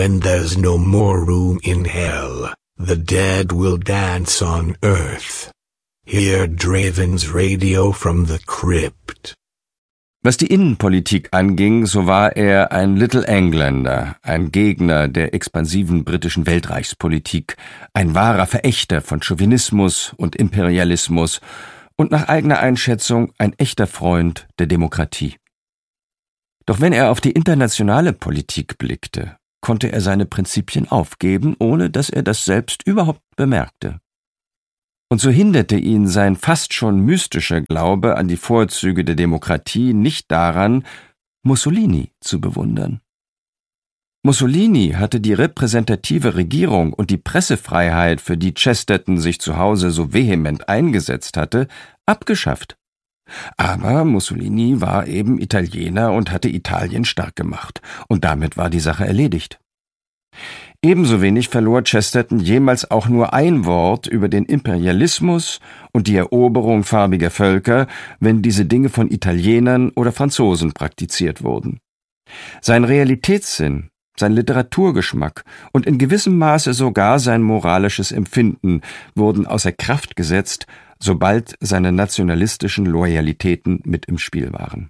when there's no more room in hell, the dead will dance on earth. Hear Draven's radio from the crypt. Was die Innenpolitik anging, so war er ein Little Englander, ein Gegner der expansiven britischen Weltreichspolitik, ein wahrer Verächter von Chauvinismus und Imperialismus und nach eigener Einschätzung ein echter Freund der Demokratie. Doch wenn er auf die internationale Politik blickte, konnte er seine Prinzipien aufgeben, ohne dass er das selbst überhaupt bemerkte. Und so hinderte ihn sein fast schon mystischer Glaube an die Vorzüge der Demokratie nicht daran, Mussolini zu bewundern. Mussolini hatte die repräsentative Regierung und die Pressefreiheit, für die Chesterton sich zu Hause so vehement eingesetzt hatte, abgeschafft. Aber Mussolini war eben Italiener und hatte Italien stark gemacht, und damit war die Sache erledigt. Ebenso wenig verlor Chesterton jemals auch nur ein Wort über den Imperialismus und die Eroberung farbiger Völker, wenn diese Dinge von Italienern oder Franzosen praktiziert wurden. Sein Realitätssinn, sein Literaturgeschmack und in gewissem Maße sogar sein moralisches Empfinden wurden außer Kraft gesetzt, sobald seine nationalistischen Loyalitäten mit im Spiel waren.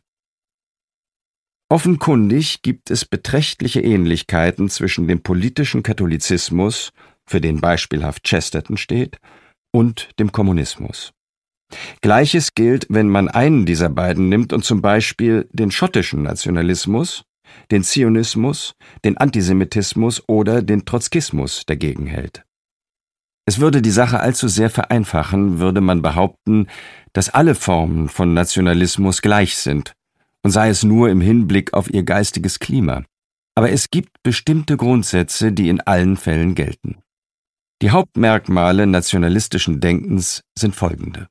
Offenkundig gibt es beträchtliche Ähnlichkeiten zwischen dem politischen Katholizismus, für den beispielhaft Chesterton steht, und dem Kommunismus. Gleiches gilt, wenn man einen dieser beiden nimmt und zum Beispiel den schottischen Nationalismus, den Zionismus, den Antisemitismus oder den Trotzkismus dagegen hält. Es würde die Sache allzu sehr vereinfachen, würde man behaupten, dass alle Formen von Nationalismus gleich sind, und sei es nur im Hinblick auf ihr geistiges Klima. Aber es gibt bestimmte Grundsätze, die in allen Fällen gelten. Die Hauptmerkmale nationalistischen Denkens sind folgende.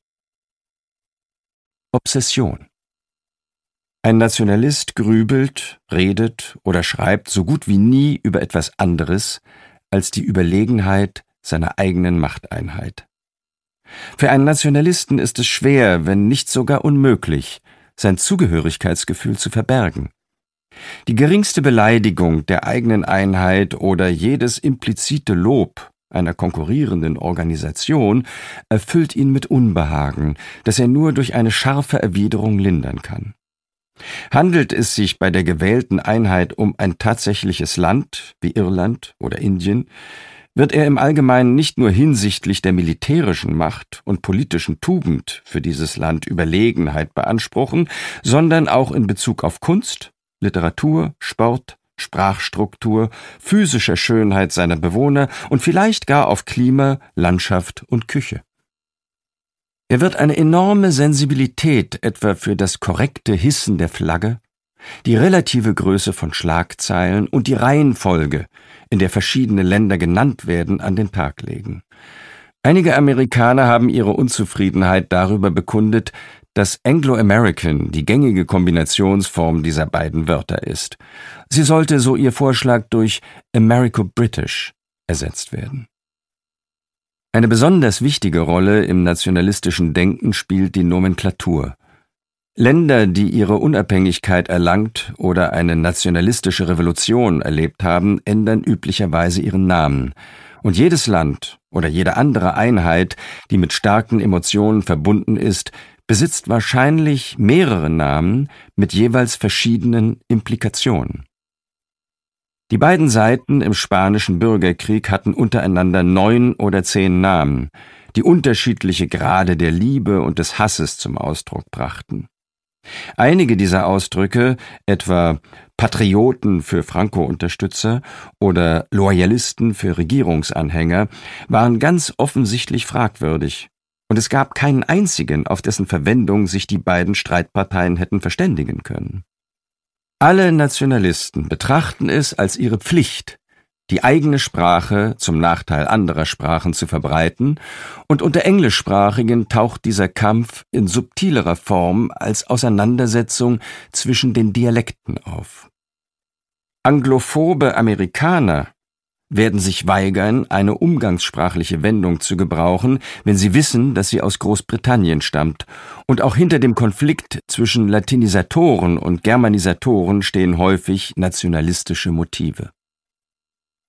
Obsession. Ein Nationalist grübelt, redet oder schreibt so gut wie nie über etwas anderes als die Überlegenheit seiner eigenen Machteinheit. Für einen Nationalisten ist es schwer, wenn nicht sogar unmöglich, sein Zugehörigkeitsgefühl zu verbergen. Die geringste Beleidigung der eigenen Einheit oder jedes implizite Lob einer konkurrierenden Organisation erfüllt ihn mit Unbehagen, das er nur durch eine scharfe Erwiderung lindern kann. Handelt es sich bei der gewählten Einheit um ein tatsächliches Land, wie Irland oder Indien, wird er im Allgemeinen nicht nur hinsichtlich der militärischen Macht und politischen Tugend für dieses Land Überlegenheit beanspruchen, sondern auch in Bezug auf Kunst, Literatur, Sport, Sprachstruktur, physischer Schönheit seiner Bewohner und vielleicht gar auf Klima, Landschaft und Küche. Er wird eine enorme Sensibilität etwa für das korrekte Hissen der Flagge, die relative Größe von Schlagzeilen und die Reihenfolge, in der verschiedene Länder genannt werden, an den Tag legen. Einige Amerikaner haben ihre Unzufriedenheit darüber bekundet, dass Anglo-American die gängige Kombinationsform dieser beiden Wörter ist. Sie sollte, so ihr Vorschlag, durch Americo-British ersetzt werden. Eine besonders wichtige Rolle im nationalistischen Denken spielt die Nomenklatur. Länder, die ihre Unabhängigkeit erlangt oder eine nationalistische Revolution erlebt haben, ändern üblicherweise ihren Namen. Und jedes Land oder jede andere Einheit, die mit starken Emotionen verbunden ist, besitzt wahrscheinlich mehrere Namen mit jeweils verschiedenen Implikationen. Die beiden Seiten im Spanischen Bürgerkrieg hatten untereinander 9 oder 10 Namen, die unterschiedliche Grade der Liebe und des Hasses zum Ausdruck brachten. Einige dieser Ausdrücke, etwa Patrioten für Franco-Unterstützer oder Loyalisten für Regierungsanhänger, waren ganz offensichtlich fragwürdig, und es gab keinen einzigen, auf dessen Verwendung sich die beiden Streitparteien hätten verständigen können. Alle Nationalisten betrachten es als ihre Pflicht, die eigene Sprache zum Nachteil anderer Sprachen zu verbreiten, und unter Englischsprachigen taucht dieser Kampf in subtilerer Form als Auseinandersetzung zwischen den Dialekten auf. Anglophobe Amerikaner werden sich weigern, eine umgangssprachliche Wendung zu gebrauchen, wenn sie wissen, dass sie aus Großbritannien stammt, und auch hinter dem Konflikt zwischen Latinisatoren und Germanisatoren stehen häufig nationalistische Motive.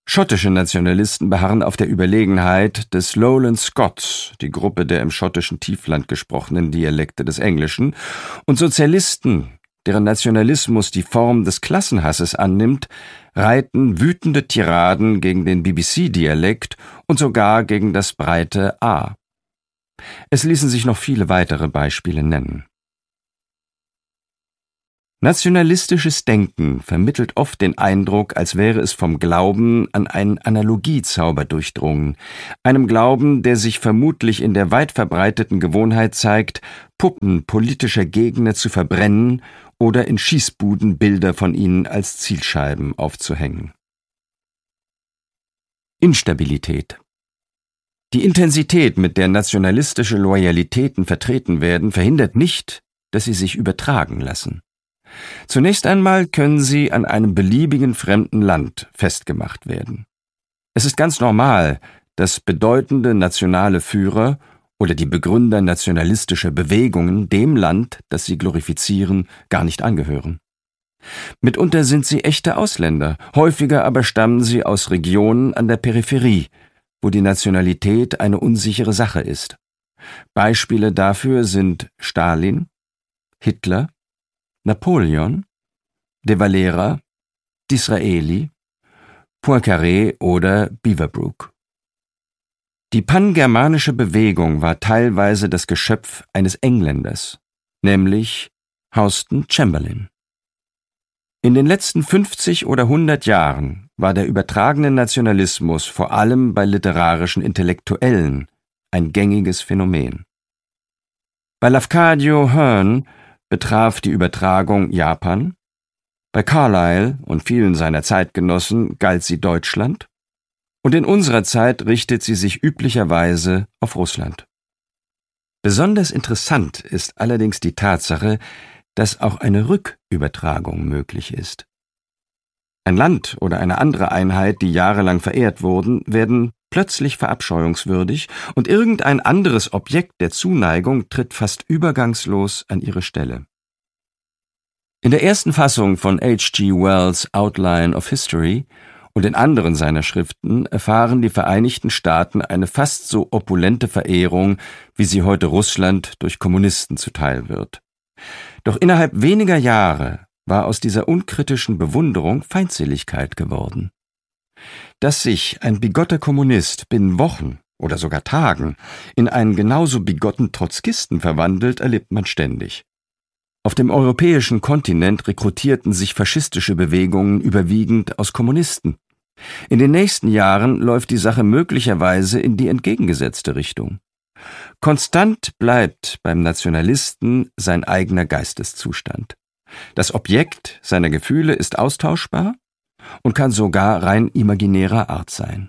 Schottische Nationalisten beharren auf der Überlegenheit des Lowland Scots, die Gruppe der im schottischen Tiefland gesprochenen Dialekte des Englischen, und Sozialisten, deren Nationalismus die Form des Klassenhasses annimmt, reiten wütende Tiraden gegen den BBC-Dialekt und sogar gegen das breite A. Es ließen sich noch viele weitere Beispiele nennen. Nationalistisches Denken vermittelt oft den Eindruck, als wäre es vom Glauben an einen Analogiezauber durchdrungen, einem Glauben, der sich vermutlich in der weit verbreiteten Gewohnheit zeigt, Puppen politischer Gegner zu verbrennen oder in Schießbuden Bilder von ihnen als Zielscheiben aufzuhängen. Instabilität. Die Intensität, mit der nationalistische Loyalitäten vertreten werden, verhindert nicht, dass sie sich übertragen lassen. Zunächst einmal können sie an einem beliebigen fremden Land festgemacht werden. Es ist ganz normal, dass bedeutende nationale Führer oder die Begründer nationalistischer Bewegungen dem Land, das sie glorifizieren, gar nicht angehören. Mitunter sind sie echte Ausländer, häufiger aber stammen sie aus Regionen an der Peripherie, wo die Nationalität eine unsichere Sache ist. Beispiele dafür sind Stalin, Hitler, Napoleon, de Valera, Disraeli, Poincaré oder Beaverbrook. Die pangermanische Bewegung war teilweise das Geschöpf eines Engländers, nämlich Houston Chamberlain. In den letzten 50 oder 100 Jahren war der übertragene Nationalismus vor allem bei literarischen Intellektuellen ein gängiges Phänomen. Bei Lafcadio Hearn betraf die Übertragung Japan, bei Carlyle und vielen seiner Zeitgenossen galt sie Deutschland, und in unserer Zeit richtet sie sich üblicherweise auf Russland. Besonders interessant ist allerdings die Tatsache, dass auch eine Rückübertragung möglich ist. Ein Land oder eine andere Einheit, die jahrelang verehrt wurden, werden plötzlich verabscheuungswürdig und irgendein anderes Objekt der Zuneigung tritt fast übergangslos an ihre Stelle. In der ersten Fassung von H.G. Wells' Outline of History und in anderen seiner Schriften erfahren die Vereinigten Staaten eine fast so opulente Verehrung, wie sie heute Russland durch Kommunisten zuteil wird. Doch innerhalb weniger Jahre war aus dieser unkritischen Bewunderung Feindseligkeit geworden. Dass sich ein bigotter Kommunist binnen Wochen oder sogar Tagen in einen genauso bigotten Trotzkisten verwandelt, erlebt man ständig. Auf dem europäischen Kontinent rekrutierten sich faschistische Bewegungen überwiegend aus Kommunisten. In den nächsten Jahren läuft die Sache möglicherweise in die entgegengesetzte Richtung. Konstant bleibt beim Nationalisten sein eigener Geisteszustand. Das Objekt seiner Gefühle ist austauschbar und kann sogar rein imaginärer Art sein.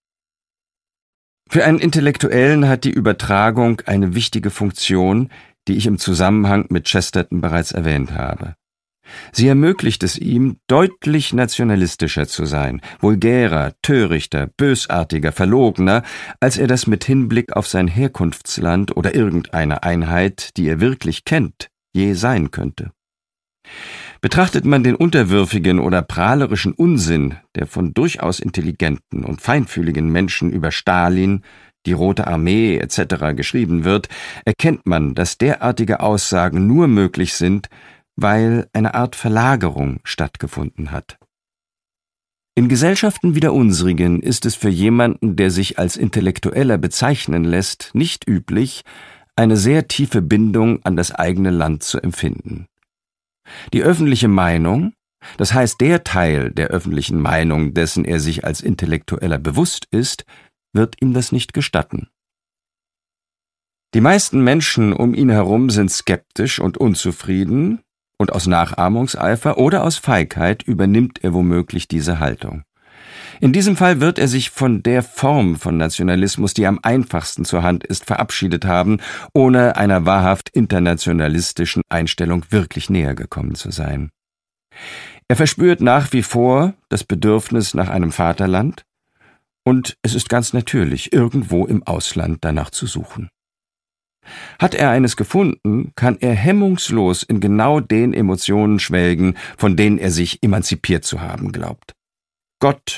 Für einen Intellektuellen hat die Übertragung eine wichtige Funktion, die ich im Zusammenhang mit Chesterton bereits erwähnt habe. Sie ermöglicht es ihm, deutlich nationalistischer zu sein, vulgärer, törichter, bösartiger, verlogener, als er das mit Hinblick auf sein Herkunftsland oder irgendeine Einheit, die er wirklich kennt, je sein könnte. Betrachtet man den unterwürfigen oder prahlerischen Unsinn, der von durchaus intelligenten und feinfühligen Menschen über Stalin, die Rote Armee etc. geschrieben wird, erkennt man, dass derartige Aussagen nur möglich sind, weil eine Art Verlagerung stattgefunden hat. In Gesellschaften wie der unsrigen ist es für jemanden, der sich als Intellektueller bezeichnen lässt, nicht üblich, eine sehr tiefe Bindung an das eigene Land zu empfinden. Die öffentliche Meinung, das heißt der Teil der öffentlichen Meinung, dessen er sich als Intellektueller bewusst ist, wird ihm das nicht gestatten. Die meisten Menschen um ihn herum sind skeptisch und unzufrieden, und aus Nachahmungseifer oder aus Feigheit übernimmt er womöglich diese Haltung. In diesem Fall wird er sich von der Form von Nationalismus, die am einfachsten zur Hand ist, verabschiedet haben, ohne einer wahrhaft internationalistischen Einstellung wirklich näher gekommen zu sein. Er verspürt nach wie vor das Bedürfnis nach einem Vaterland, und es ist ganz natürlich, irgendwo im Ausland danach zu suchen. Hat er eines gefunden, kann er hemmungslos in genau den Emotionen schwelgen, von denen er sich emanzipiert zu haben glaubt. Gott,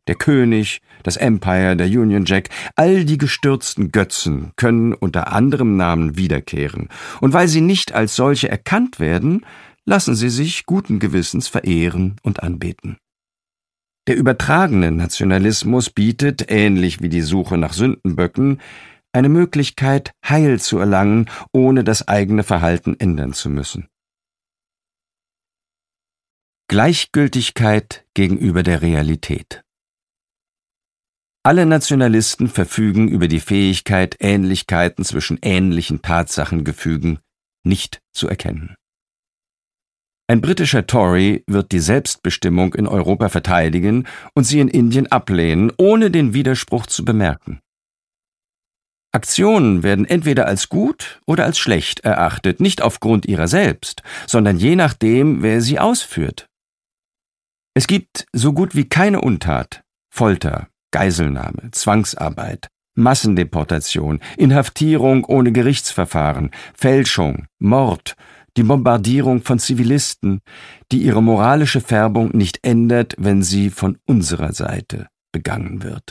der König, das Empire, der Union Jack, all die gestürzten Götzen können unter anderem Namen wiederkehren. Und weil sie nicht als solche erkannt werden, lassen sie sich guten Gewissens verehren und anbeten. Der übertragene Nationalismus bietet, ähnlich wie die Suche nach Sündenböcken, eine Möglichkeit, Heil zu erlangen, ohne das eigene Verhalten ändern zu müssen. Gleichgültigkeit gegenüber der Realität. Alle Nationalisten verfügen über die Fähigkeit, Ähnlichkeiten zwischen ähnlichen Tatsachengefügen nicht zu erkennen. Ein britischer Tory wird die Selbstbestimmung in Europa verteidigen und sie in Indien ablehnen, ohne den Widerspruch zu bemerken. Aktionen werden entweder als gut oder als schlecht erachtet, nicht aufgrund ihrer selbst, sondern je nachdem, wer sie ausführt. Es gibt so gut wie keine Untat, Folter, Geiselnahme, Zwangsarbeit, Massendeportation, Inhaftierung ohne Gerichtsverfahren, Fälschung, Mord, die Bombardierung von Zivilisten, die ihre moralische Färbung nicht ändert, wenn sie von unserer Seite begangen wird.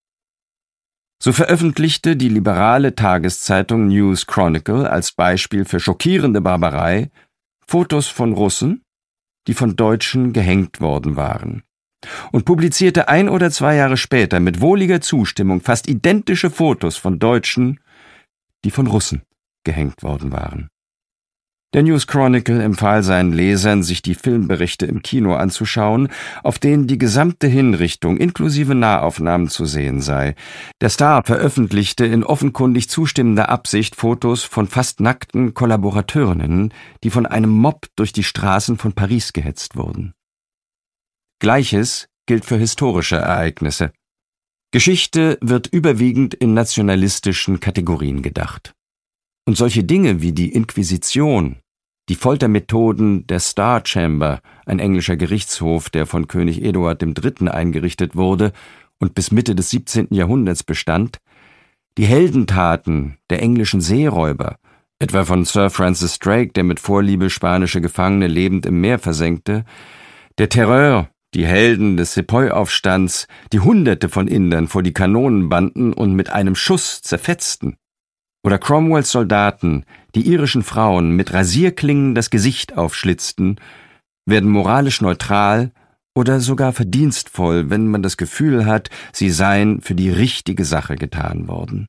So veröffentlichte die liberale Tageszeitung News Chronicle als Beispiel für schockierende Barbarei Fotos von Russen, die von Deutschen gehängt worden waren, und publizierte 1 oder 2 Jahre später mit wohliger Zustimmung fast identische Fotos von Deutschen, die von Russen gehängt worden waren. Der News Chronicle empfahl seinen Lesern, sich die Filmberichte im Kino anzuschauen, auf denen die gesamte Hinrichtung inklusive Nahaufnahmen zu sehen sei. Der Star veröffentlichte in offenkundig zustimmender Absicht Fotos von fast nackten Kollaborateurinnen, die von einem Mob durch die Straßen von Paris gehetzt wurden. Gleiches gilt für historische Ereignisse. Geschichte wird überwiegend in nationalistischen Kategorien gedacht. Und solche Dinge wie die Inquisition, die Foltermethoden der Star Chamber, ein englischer Gerichtshof, der von König Eduard III. Eingerichtet wurde und bis Mitte des 17. Jahrhunderts bestand, die Heldentaten der englischen Seeräuber, etwa von Sir Francis Drake, der mit Vorliebe spanische Gefangene lebend im Meer versenkte, der Terror, die Helden des Sepoy-Aufstands, die Hunderte von Indern vor die Kanonen banden und mit einem Schuss zerfetzten, oder Cromwells Soldaten, die irischen Frauen mit Rasierklingen das Gesicht aufschlitzten, werden moralisch neutral oder sogar verdienstvoll, wenn man das Gefühl hat, sie seien für die richtige Sache getan worden.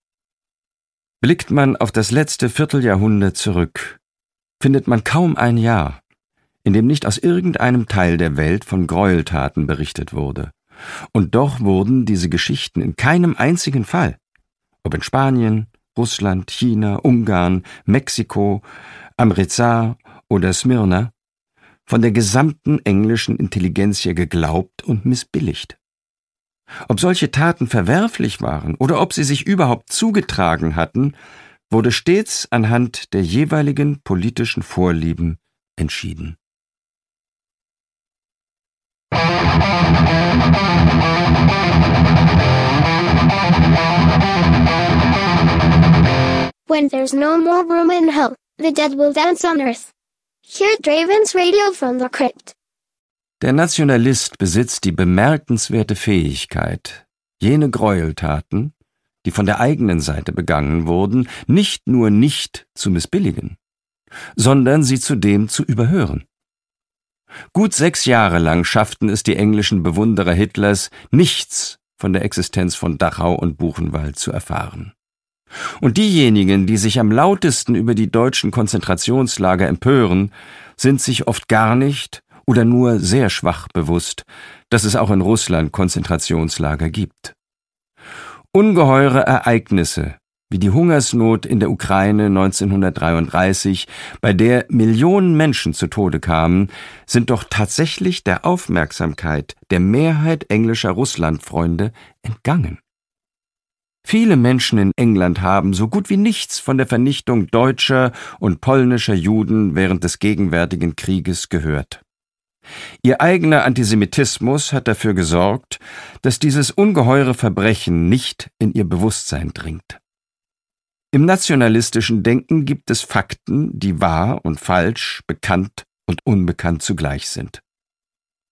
Blickt man auf das letzte Vierteljahrhundert zurück, findet man kaum ein Jahr, in dem nicht aus irgendeinem Teil der Welt von Gräueltaten berichtet wurde. Und doch wurden diese Geschichten in keinem einzigen Fall, ob in Spanien, Russland, China, Ungarn, Mexiko, Amritsar oder Smyrna, von der gesamten englischen Intelligenzia geglaubt und missbilligt. Ob solche Taten verwerflich waren oder ob sie sich überhaupt zugetragen hatten, wurde stets anhand der jeweiligen politischen Vorlieben entschieden. When there's no more room in hell, the dead will dance on earth. Hear Draven's Radio from the Crypt. Der Nationalist besitzt die bemerkenswerte Fähigkeit, jene Gräueltaten, die von der eigenen Seite begangen wurden, nicht nur nicht zu missbilligen, sondern sie zudem zu überhören. Gut 6 Jahre lang schafften es die englischen Bewunderer Hitlers, nichts von der Existenz von Dachau und Buchenwald zu erfahren. Und diejenigen, die sich am lautesten über die deutschen Konzentrationslager empören, sind sich oft gar nicht oder nur sehr schwach bewusst, dass es auch in Russland Konzentrationslager gibt. Ungeheure Ereignisse, wie die Hungersnot in der Ukraine 1933, bei der Millionen Menschen zu Tode kamen, sind doch tatsächlich der Aufmerksamkeit der Mehrheit englischer Russlandfreunde entgangen. Viele Menschen in England haben so gut wie nichts von der Vernichtung deutscher und polnischer Juden während des gegenwärtigen Krieges gehört. Ihr eigener Antisemitismus hat dafür gesorgt, dass dieses ungeheure Verbrechen nicht in ihr Bewusstsein dringt. Im nationalistischen Denken gibt es Fakten, die wahr und falsch, bekannt und unbekannt zugleich sind.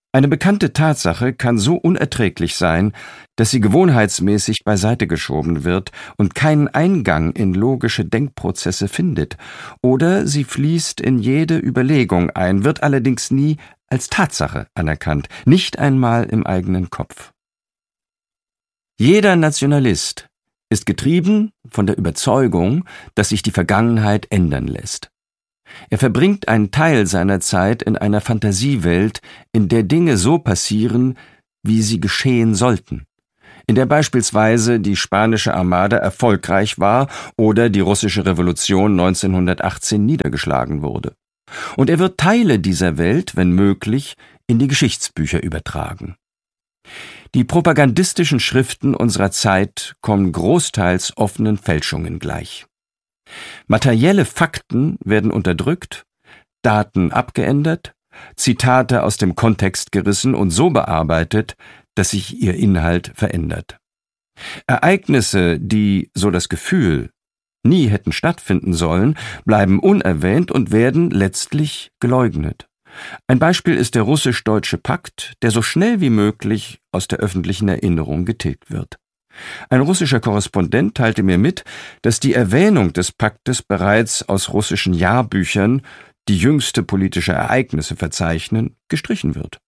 Eine bekannte Tatsache kann so unerträglich sein, dass sie gewohnheitsmäßig beiseite geschoben wird und keinen Eingang in logische Denkprozesse findet, oder sie fließt in jede Überlegung ein, wird allerdings nie als Tatsache anerkannt, nicht einmal im eigenen Kopf. Jeder Nationalist ist getrieben von der Überzeugung, dass sich die Vergangenheit ändern lässt. Er verbringt einen Teil seiner Zeit in einer Fantasiewelt, in der Dinge so passieren, wie sie geschehen sollten, in der beispielsweise die spanische Armada erfolgreich war oder die russische Revolution 1918 niedergeschlagen wurde. Und er wird Teile dieser Welt, wenn möglich, in die Geschichtsbücher übertragen. Die propagandistischen Schriften unserer Zeit kommen großteils offenen Fälschungen gleich. Materielle Fakten werden unterdrückt, Daten abgeändert, Zitate aus dem Kontext gerissen und so bearbeitet, dass sich ihr Inhalt verändert. Ereignisse, die, so das Gefühl, nie hätten stattfinden sollen, bleiben unerwähnt und werden letztlich geleugnet. Ein Beispiel ist der russisch-deutsche Pakt, der so schnell wie möglich aus der öffentlichen Erinnerung getilgt wird. Ein russischer Korrespondent teilte mir mit, dass die Erwähnung des Paktes bereits aus russischen Jahrbüchern, die jüngste politische Ereignisse verzeichnen, gestrichen wird.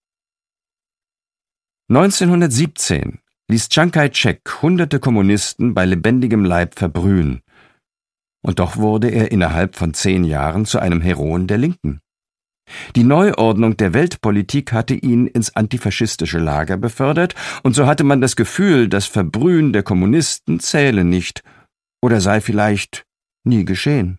1917 ließ Chiang Kai-shek hunderte Kommunisten bei lebendigem Leib verbrühen. Und doch wurde er innerhalb von 10 Jahren zu einem Heroen der Linken. Die Neuordnung der Weltpolitik hatte ihn ins antifaschistische Lager befördert, und so hatte man das Gefühl, das Verbrühen der Kommunisten zähle nicht oder sei vielleicht nie geschehen.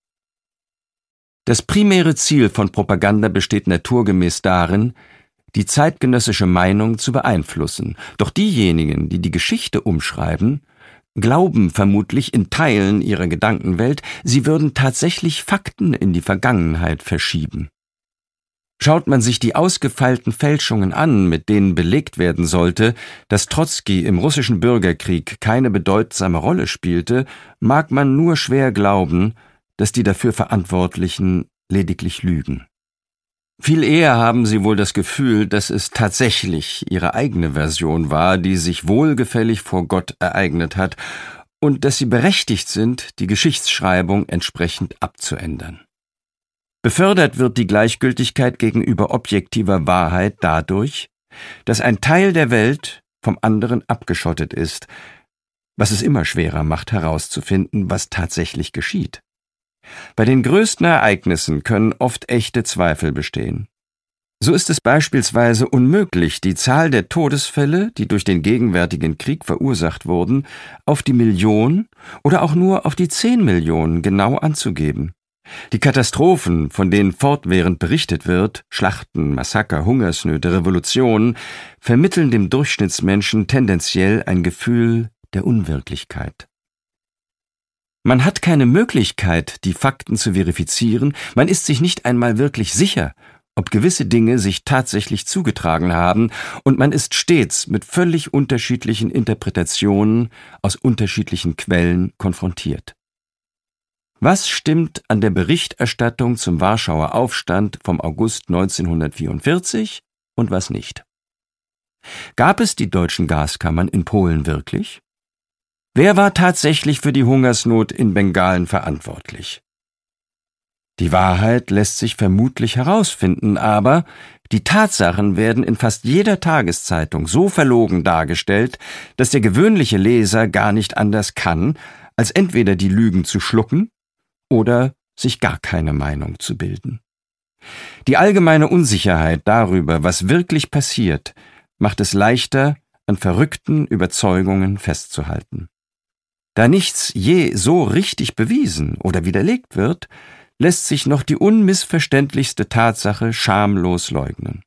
Das primäre Ziel von Propaganda besteht naturgemäß darin, die zeitgenössische Meinung zu beeinflussen. Doch diejenigen, die die Geschichte umschreiben, glauben vermutlich in Teilen ihrer Gedankenwelt, sie würden tatsächlich Fakten in die Vergangenheit verschieben. Schaut man sich die ausgefeilten Fälschungen an, mit denen belegt werden sollte, dass Trotzki im russischen Bürgerkrieg keine bedeutsame Rolle spielte, mag man nur schwer glauben, dass die dafür Verantwortlichen lediglich lügen. Viel eher haben sie wohl das Gefühl, dass es tatsächlich ihre eigene Version war, die sich wohlgefällig vor Gott ereignet hat, und dass sie berechtigt sind, die Geschichtsschreibung entsprechend abzuändern. Befördert wird die Gleichgültigkeit gegenüber objektiver Wahrheit dadurch, dass ein Teil der Welt vom anderen abgeschottet ist, was es immer schwerer macht herauszufinden, was tatsächlich geschieht. Bei den größten Ereignissen können oft echte Zweifel bestehen. So ist es beispielsweise unmöglich, die Zahl der Todesfälle, die durch den gegenwärtigen Krieg verursacht wurden, auf die Million oder auch nur auf die 10 Millionen genau anzugeben. Die Katastrophen, von denen fortwährend berichtet wird, Schlachten, Massaker, Hungersnöte, Revolutionen, vermitteln dem Durchschnittsmenschen tendenziell ein Gefühl der Unwirklichkeit. Man hat keine Möglichkeit, die Fakten zu verifizieren, man ist sich nicht einmal wirklich sicher, ob gewisse Dinge sich tatsächlich zugetragen haben, und man ist stets mit völlig unterschiedlichen Interpretationen aus unterschiedlichen Quellen konfrontiert. Was stimmt an der Berichterstattung zum Warschauer Aufstand vom August 1944 und was nicht? Gab es die deutschen Gaskammern in Polen wirklich? Wer war tatsächlich für die Hungersnot in Bengalen verantwortlich? Die Wahrheit lässt sich vermutlich herausfinden, aber die Tatsachen werden in fast jeder Tageszeitung so verlogen dargestellt, dass der gewöhnliche Leser gar nicht anders kann, als entweder die Lügen zu schlucken oder sich gar keine Meinung zu bilden. Die allgemeine Unsicherheit darüber, was wirklich passiert, macht es leichter, an verrückten Überzeugungen festzuhalten. Da nichts je so richtig bewiesen oder widerlegt wird, lässt sich noch die unmissverständlichste Tatsache schamlos leugnen.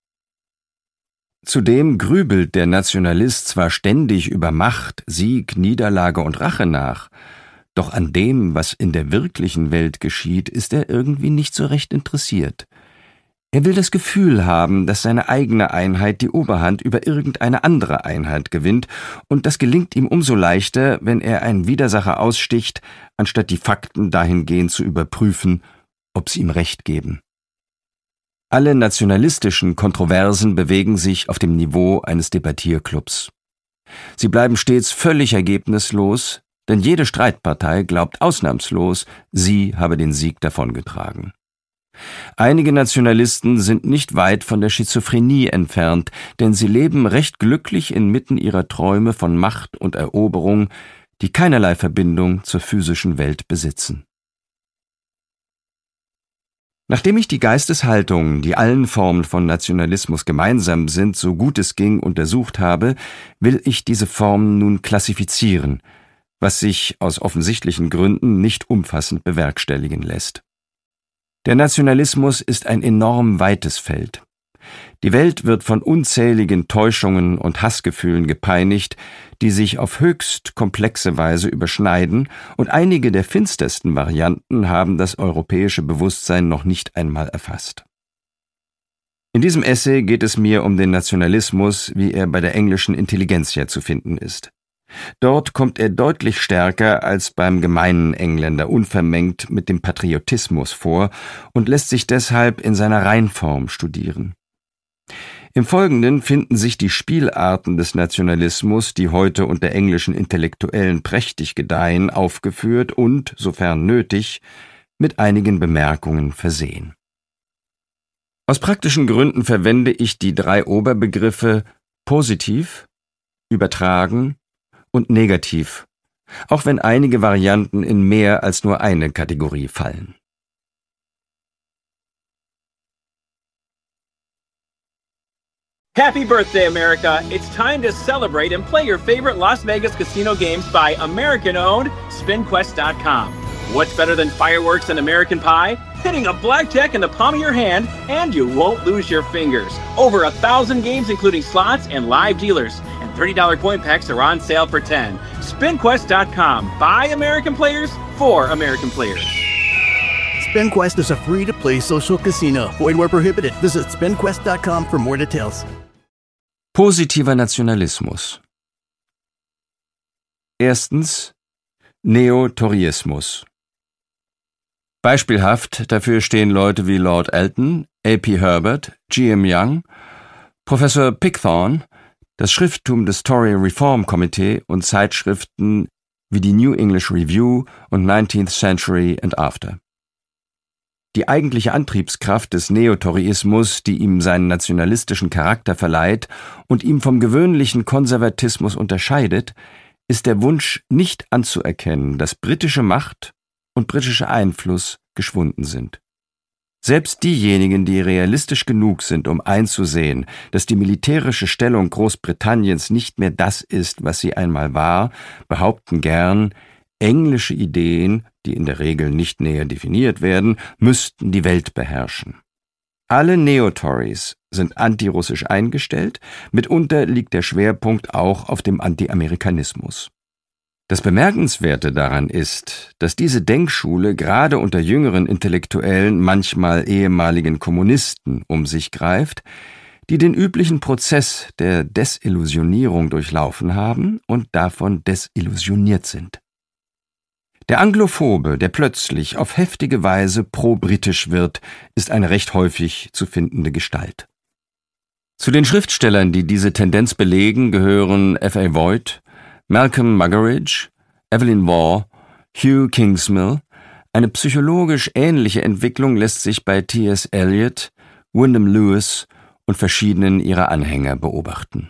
Zudem grübelt der Nationalist zwar ständig über Macht, Sieg, Niederlage und Rache nach, doch an dem, was in der wirklichen Welt geschieht, ist er irgendwie nicht so recht interessiert. Er will das Gefühl haben, dass seine eigene Einheit die Oberhand über irgendeine andere Einheit gewinnt, und das gelingt ihm umso leichter, wenn er einen Widersacher aussticht, anstatt die Fakten dahingehend zu überprüfen, ob sie ihm Recht geben. Alle nationalistischen Kontroversen bewegen sich auf dem Niveau eines Debattierclubs. Sie bleiben stets völlig ergebnislos, denn jede Streitpartei glaubt ausnahmslos, sie habe den Sieg davongetragen. Einige Nationalisten sind nicht weit von der Schizophrenie entfernt, denn sie leben recht glücklich inmitten ihrer Träume von Macht und Eroberung, die keinerlei Verbindung zur physischen Welt besitzen. Nachdem ich die Geisteshaltungen, die allen Formen von Nationalismus gemeinsam sind, so gut es ging untersucht habe, will ich diese Formen nun klassifizieren, was sich aus offensichtlichen Gründen nicht umfassend bewerkstelligen lässt. Der Nationalismus ist ein enorm weites Feld. Die Welt wird von unzähligen Täuschungen und Hassgefühlen gepeinigt, die sich auf höchst komplexe Weise überschneiden, und einige der finstersten Varianten haben das europäische Bewusstsein noch nicht einmal erfasst. In diesem Essay geht es mir um den Nationalismus, wie er bei der englischen Intelligenzia zu finden ist. Dort kommt er deutlich stärker als beim gemeinen Engländer unvermengt mit dem Patriotismus vor und lässt sich deshalb in seiner Reinform studieren. Im Folgenden finden sich die Spielarten des Nationalismus, die heute unter englischen Intellektuellen prächtig gedeihen, aufgeführt und, sofern nötig, mit einigen Bemerkungen versehen. Aus praktischen Gründen verwende ich die 3 Oberbegriffe positiv, übertragen und negativ, auch wenn einige Varianten in mehr als nur eine Kategorie fallen. Happy birthday, America! It's time to celebrate and play your favorite Las Vegas casino games by American-owned SpinQuest.com. What's better than fireworks and American pie? Hitting a blackjack in the palm of your hand, and you won't lose your fingers. Over 1,000 games, including slots and live dealers. And $30 point packs are on sale for $10. SpinQuest.com. By American players, for American players. SpinQuest is a free-to-play social casino. Void where prohibited. Visit SpinQuest.com for more details. Positiver Nationalismus. Erstens Neotoryismus. Beispielhaft dafür stehen Leute wie Lord Elton, A.P. Herbert, G.M. Young, Professor Pickthorne, das Schrifttum des Tory Reform Committee und Zeitschriften wie die New English Review und 19th Century and After. Die eigentliche Antriebskraft des Neotoryismus, die ihm seinen nationalistischen Charakter verleiht und ihm vom gewöhnlichen Konservatismus unterscheidet, ist der Wunsch, nicht anzuerkennen, dass britische Macht und britischer Einfluss geschwunden sind. Selbst diejenigen, die realistisch genug sind, um einzusehen, dass die militärische Stellung Großbritanniens nicht mehr das ist, was sie einmal war, behaupten gern, englische Ideen, die in der Regel nicht näher definiert werden, müssten die Welt beherrschen. Alle Neo-Tories sind antirussisch eingestellt, mitunter liegt der Schwerpunkt auch auf dem Anti-Amerikanismus. Das Bemerkenswerte daran ist, dass diese Denkschule gerade unter jüngeren Intellektuellen, manchmal ehemaligen Kommunisten, um sich greift, die den üblichen Prozess der Desillusionierung durchlaufen haben und davon desillusioniert sind. Der Anglophobe, der plötzlich auf heftige Weise pro-britisch wird, ist eine recht häufig zu findende Gestalt. Zu den Schriftstellern, die diese Tendenz belegen, gehören F.A. Voigt, Malcolm Muggeridge, Evelyn Waugh, Hugh Kingsmill. Eine psychologisch ähnliche Entwicklung lässt sich bei T.S. Eliot, Wyndham Lewis und verschiedenen ihrer Anhänger beobachten.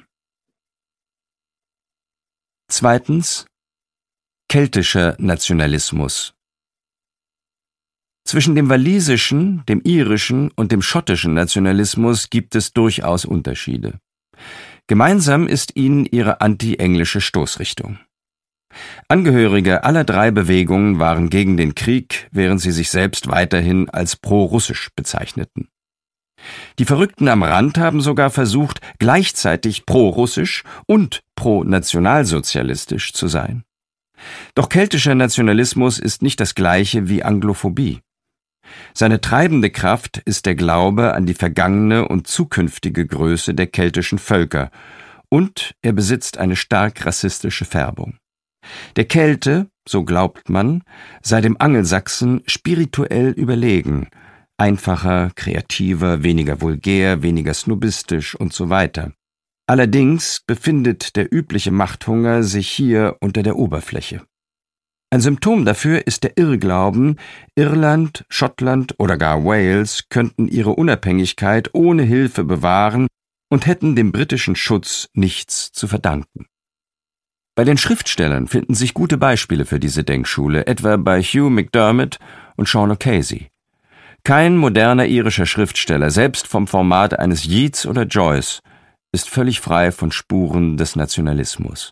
Zweitens keltischer Nationalismus. Zwischen dem walisischen, dem irischen und dem schottischen Nationalismus gibt es durchaus Unterschiede. Gemeinsam ist ihnen ihre anti-englische Stoßrichtung. Angehörige aller 3 Bewegungen waren gegen den Krieg, während sie sich selbst weiterhin als pro-russisch bezeichneten. Die Verrückten am Rand haben sogar versucht, gleichzeitig pro-russisch und pro-nationalsozialistisch zu sein. Doch keltischer Nationalismus ist nicht das gleiche wie Anglophobie. Seine treibende Kraft ist der Glaube an die vergangene und zukünftige Größe der keltischen Völker, und er besitzt eine stark rassistische Färbung. Der Kelte, so glaubt man, sei dem Angelsachsen spirituell überlegen, einfacher, kreativer, weniger vulgär, weniger snobistisch und so weiter. Allerdings befindet der übliche Machthunger sich hier unter der Oberfläche. Ein Symptom dafür ist der Irrglauben, Irland, Schottland oder gar Wales könnten ihre Unabhängigkeit ohne Hilfe bewahren und hätten dem britischen Schutz nichts zu verdanken. Bei den Schriftstellern finden sich gute Beispiele für diese Denkschule, etwa bei Hugh MacDiarmid und Sean O'Casey. Kein moderner irischer Schriftsteller, selbst vom Format eines Yeats oder Joyce, ist völlig frei von Spuren des Nationalismus.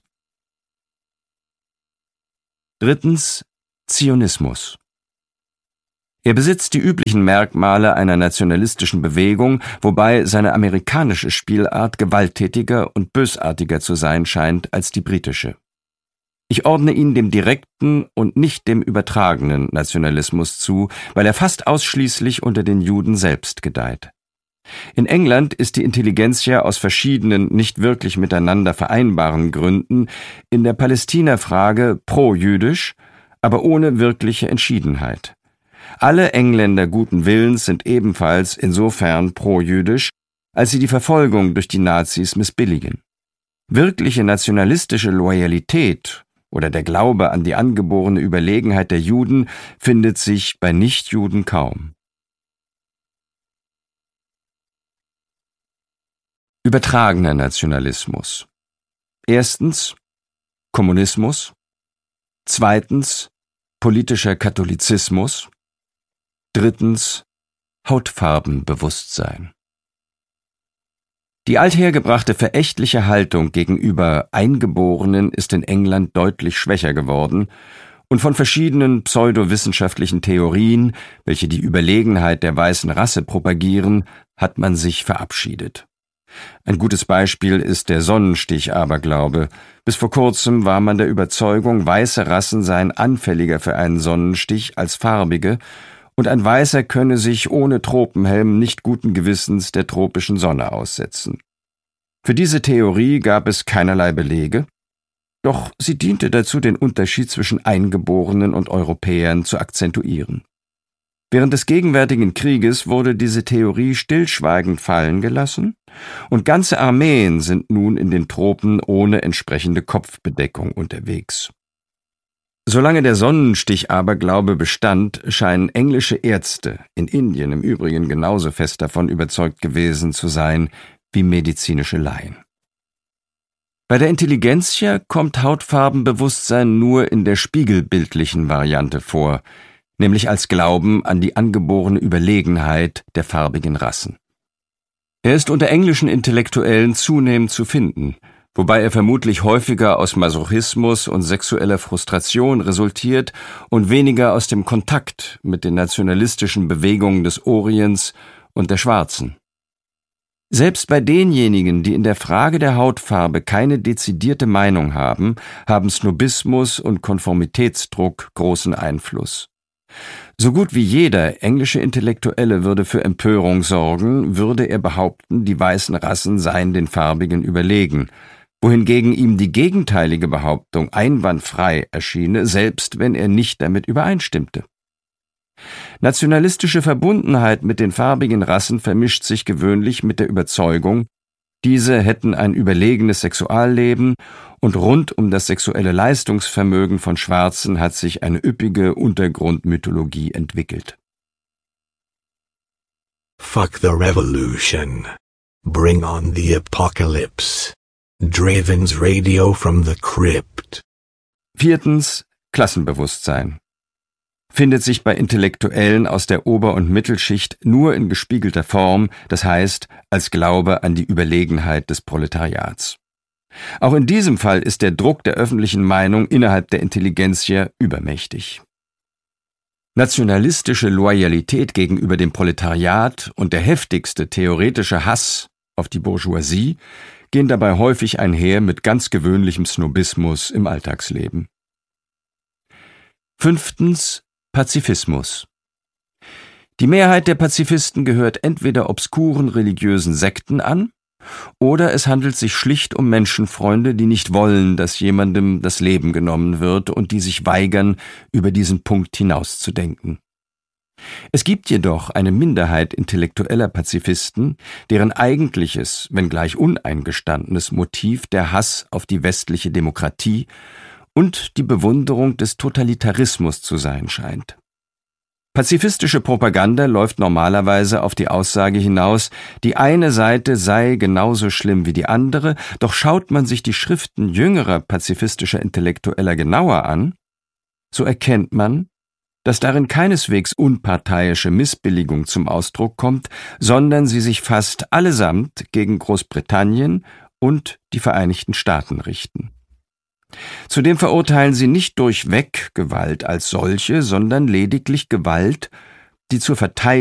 Drittens, Zionismus. Er besitzt die üblichen Merkmale einer nationalistischen Bewegung, wobei seine amerikanische Spielart gewalttätiger und bösartiger zu sein scheint als die britische. Ich ordne ihn dem direkten und nicht dem übertragenen Nationalismus zu, weil er fast ausschließlich unter den Juden selbst gedeiht. In England ist die Intelligenzia aus verschiedenen, nicht wirklich miteinander vereinbaren Gründen in der Palästina-Frage pro-jüdisch, aber ohne wirkliche Entschiedenheit. Alle Engländer guten Willens sind ebenfalls insofern pro-jüdisch, als sie die Verfolgung durch die Nazis missbilligen. Wirkliche nationalistische Loyalität oder der Glaube an die angeborene Überlegenheit der Juden findet sich bei Nichtjuden kaum. Übertragener Nationalismus. Erstens Kommunismus. Zweitens politischer Katholizismus. Drittens Hautfarbenbewusstsein. Die althergebrachte verächtliche Haltung gegenüber Eingeborenen ist in England deutlich schwächer geworden und von verschiedenen pseudowissenschaftlichen Theorien, welche die Überlegenheit der weißen Rasse propagieren, hat man sich verabschiedet. Ein gutes Beispiel ist der Sonnenstich-Aberglaube. Bis vor kurzem war man der Überzeugung, weiße Rassen seien anfälliger für einen Sonnenstich als farbige und ein Weißer könne sich ohne Tropenhelm nicht guten Gewissens der tropischen Sonne aussetzen. Für diese Theorie gab es keinerlei Belege, doch sie diente dazu, den Unterschied zwischen Eingeborenen und Europäern zu akzentuieren. Während des gegenwärtigen Krieges wurde diese Theorie stillschweigend fallen gelassen und ganze Armeen sind nun in den Tropen ohne entsprechende Kopfbedeckung unterwegs. Solange der Sonnenstich-Aberglaube bestand, scheinen englische Ärzte, in Indien im Übrigen genauso fest davon überzeugt gewesen zu sein wie medizinische Laien. Bei der Intelligenzia kommt Hautfarbenbewusstsein nur in der spiegelbildlichen Variante vor, nämlich als Glauben an die angeborene Überlegenheit der farbigen Rassen. Er ist unter englischen Intellektuellen zunehmend zu finden, wobei er vermutlich häufiger aus Masochismus und sexueller Frustration resultiert und weniger aus dem Kontakt mit den nationalistischen Bewegungen des Orients und der Schwarzen. Selbst bei denjenigen, die in der Frage der Hautfarbe keine dezidierte Meinung haben, haben Snobismus und Konformitätsdruck großen Einfluss. So gut wie jeder englische Intellektuelle würde für Empörung sorgen, würde er behaupten, die weißen Rassen seien den Farbigen überlegen, wohingegen ihm die gegenteilige Behauptung einwandfrei erschiene, selbst wenn er nicht damit übereinstimmte. Nationalistische Verbundenheit mit den farbigen Rassen vermischt sich gewöhnlich mit der Überzeugung, diese hätten ein überlegenes Sexualleben und rund um das sexuelle Leistungsvermögen von Schwarzen hat sich eine üppige Untergrundmythologie entwickelt. Fuck the revolution. Bring on the apocalypse. Draven's Radio from the Crypt. Viertens, Klassenbewusstsein. Findet sich bei Intellektuellen aus der Ober- und Mittelschicht nur in gespiegelter Form, das heißt als Glaube an die Überlegenheit des Proletariats. Auch in diesem Fall ist der Druck der öffentlichen Meinung innerhalb der Intelligenzia übermächtig. Nationalistische Loyalität gegenüber dem Proletariat und der heftigste theoretische Hass auf die Bourgeoisie gehen dabei häufig einher mit ganz gewöhnlichem Snobismus im Alltagsleben. Fünftens, Pazifismus. Die Mehrheit der Pazifisten gehört entweder obskuren religiösen Sekten an, oder es handelt sich schlicht um Menschenfreunde, die nicht wollen, dass jemandem das Leben genommen wird und die sich weigern, über diesen Punkt hinauszudenken. Es gibt jedoch eine Minderheit intellektueller Pazifisten, deren eigentliches, wenngleich uneingestandenes Motiv der Hass auf die westliche Demokratie und die Bewunderung des Totalitarismus zu sein scheint. Pazifistische Propaganda läuft normalerweise auf die Aussage hinaus, die eine Seite sei genauso schlimm wie die andere, doch schaut man sich die Schriften jüngerer pazifistischer Intellektueller genauer an, so erkennt man, dass darin keineswegs unparteiische Missbilligung zum Ausdruck kommt, sondern sie sich fast allesamt gegen Großbritannien und die Vereinigten Staaten richten. Zudem verurteilen sie nicht durchweg Gewalt als solche, sondern lediglich Gewalt, die zur Verteidigung